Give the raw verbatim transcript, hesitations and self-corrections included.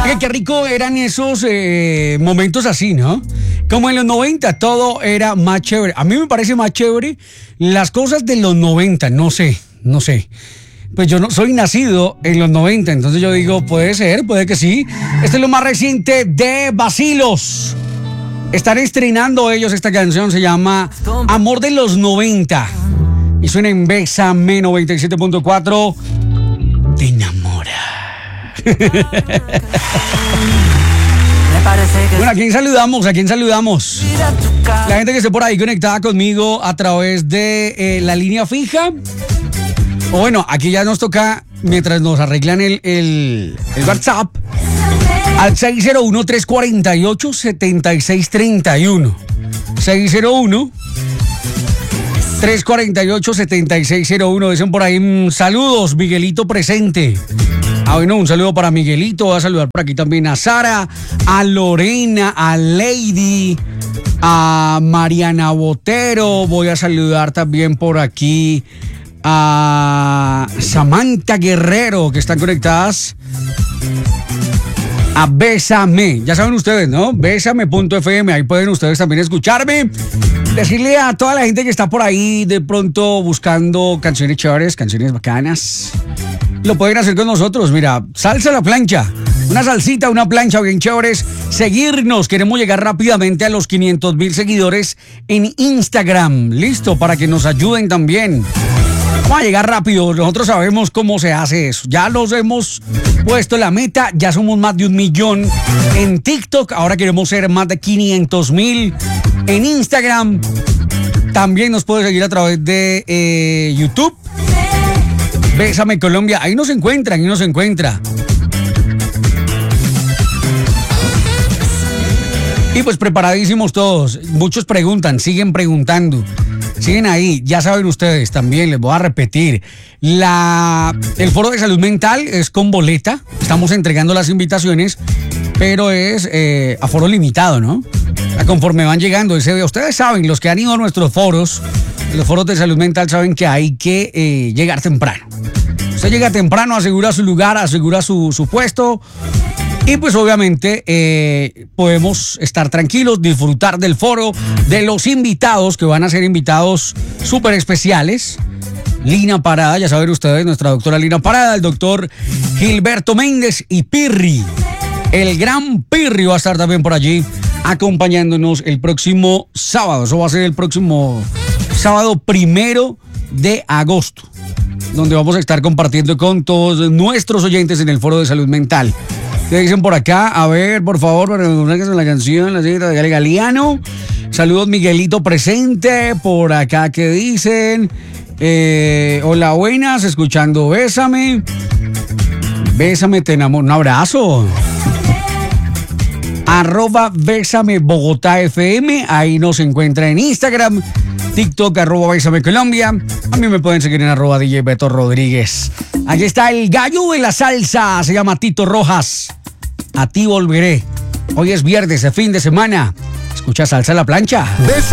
Oye, qué rico eran esos eh, momentos así, ¿no? Como en los noventa todo era más chévere. A mí me parece más chévere las cosas de los noventa, no sé, no sé. Pues yo no soy nacido en los noventa, entonces yo digo, puede ser, puede que sí. Este es lo más reciente de Bacilos. Están estrenando ellos esta canción, se llama Amor de los noventa. Y suena en Bésame noventa y siete punto cuatro. Te enamora. Bueno, ¿a quién saludamos? ¿A quién saludamos? La gente que esté por ahí conectada conmigo a través de eh, la línea fija. O bueno, aquí ya nos toca, mientras nos arreglan el, el, el WhatsApp, al seis cero uno, tres cuatro ocho, siete seis tres uno. seis cero uno, tres cuatro ocho, siete seis cero uno. Dicen por ahí, saludos, Miguelito presente. Ah, bueno, un saludo para Miguelito. Voy a saludar por aquí también a Sara, a Lorena, a Lady, a Mariana Botero. Voy a saludar también por aquí a Samantha Guerrero, que están conectadas a Bésame. Ya saben ustedes, ¿no? Bésame punto f m. Ahí pueden ustedes también escucharme. Decirle a toda la gente que está por ahí de pronto buscando canciones chéveres, canciones bacanas, lo pueden hacer con nosotros. Mira, salsa a la plancha, una salsita, una plancha bien chéveres. Seguirnos, queremos llegar rápidamente a los quinientos mil seguidores en Instagram. Listo, para que nos ayuden también. Vamos a llegar rápido, nosotros sabemos cómo se hace eso. Ya los hemos puesto en la meta, ya somos más de un millón en TikTok. Ahora queremos ser más de quinientos mil en Instagram. También nos puede seguir a través de eh, YouTube. Bésame Colombia, ahí nos encuentran, ahí nos encuentra. Y pues preparadísimos todos. Muchos preguntan, siguen preguntando. Siguen ahí, ya saben ustedes también, les voy a repetir. La, el Foro de Salud Mental es con boleta. Estamos entregando las invitaciones, pero es eh, a foro limitado, ¿no? Conforme van llegando, ese, ustedes saben, los que han ido a nuestros foros, los foros de salud mental, saben que hay que eh, llegar temprano. Usted llega temprano, asegura su lugar, asegura su, su puesto. Y pues obviamente eh, podemos estar tranquilos, disfrutar del foro, de los invitados que van a ser invitados súper especiales. Lina Parada, ya saben ustedes, nuestra doctora Lina Parada, el doctor Gilberto Méndez y Pirri. El gran Pirri va a estar también por allí acompañándonos el próximo sábado. Eso va a ser el próximo sábado primero de agosto, donde vamos a estar compartiendo con todos nuestros oyentes en el Foro de Salud Mental. ¿Qué dicen por acá? A ver, por favor, para que nos la canción, la cita de Gale Galeano. Saludos, Miguelito presente. Por acá, ¿qué dicen? Eh, hola, buenas, escuchando Bésame. Bésame, te enamoro. Un abrazo. Arroba Bésame Bogotá F M. Ahí nos encuentra en Instagram. TikTok, arroba Bésame Colombia. A mí me pueden seguir en arroba D J Beto Rodríguez. Aquí está el gallo de la salsa. Se llama Tito Rojas. A ti volveré. Hoy es viernes de fin de semana. Escucha Salsa a la Plancha.